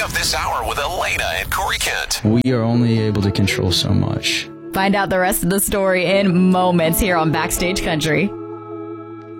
Wrapping up this hour with Elena and Corey Kent. We are only able to control so much. Find out the rest of the story in moments here on Backstage Country.